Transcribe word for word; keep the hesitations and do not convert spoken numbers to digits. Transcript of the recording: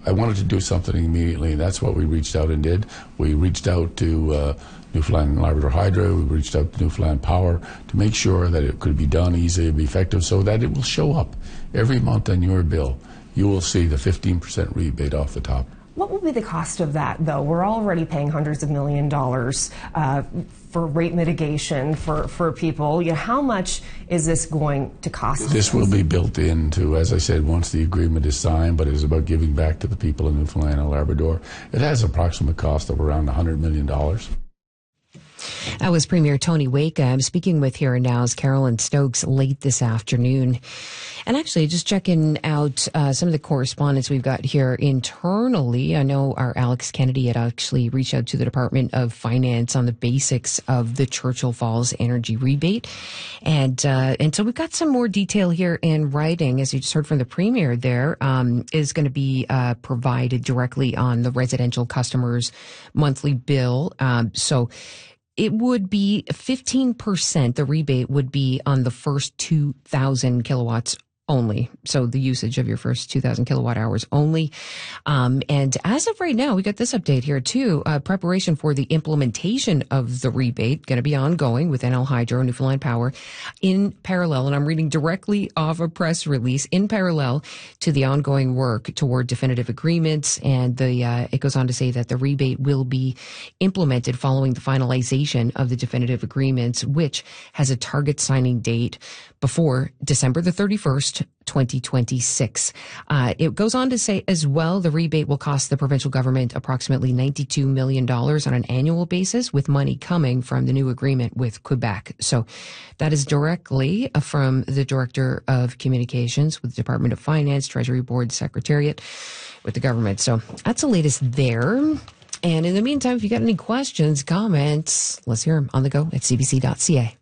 I wanted to do something immediately, and that's what we reached out and did. We reached out to uh, Newfoundland and Labrador Hydro, we reached out to Newfoundland Power to make sure that it could be done easily and be effective so that it will show up every month on your bill. You will see the fifteen percent rebate off the top. What will be the cost of that, though? We're already paying hundreds of million dollars uh, for rate mitigation for, for people. You know, how much is this going to cost? This will be built into, as I said, once the agreement is signed, but it is about giving back to the people in Newfoundland and Labrador. It has an approximate cost of around one hundred million dollars. That was Premier Tony Waycomb. I'm speaking with Here and Now's Carolyn Stokes late this afternoon. And actually, just checking out uh, some of the correspondence we've got here internally. I know our Alex Kennedy had actually reached out to the Department of Finance on the basics of the Churchill Falls energy rebate. And uh, and so we've got some more detail here in writing, as you just heard from the Premier there, um, is going to be uh, provided directly on the residential customers' monthly bill. Um, so it would be fifteen percent. The rebate would be on the first two thousand kilowatts only. So the usage of your first two thousand kilowatt hours only. Um, and as of right now, we got this update here too. Uh, preparation for the implementation of the rebate going to be ongoing with N L Hydro, Newfoundland Power in parallel. And I'm reading directly off a press release in parallel to the ongoing work toward definitive agreements. And the, uh, it goes on to say that the rebate will be implemented following the finalization of the definitive agreements, which has a target signing date before December the thirty-first, twenty twenty-six. Uh, it goes on to say as well, the rebate will cost the provincial government approximately ninety-two million dollars on an annual basis, with money coming from the new agreement with Quebec. So that is directly from the Director of Communications with the Department of Finance, Treasury Board Secretariat with the government. So that's the latest there. And in the meantime, if you got any questions, comments, let's hear them on the go at c b c dot c a.